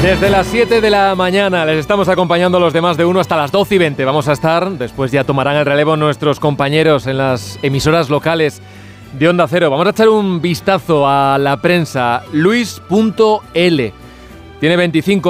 Desde las 7 de la mañana les estamos acompañando los demás de 1 hasta las 12:20. Vamos a estar, después ya tomarán el relevo nuestros compañeros en las emisoras locales de Onda Cero. Vamos a echar un vistazo a la prensa. Luis.L. tiene 25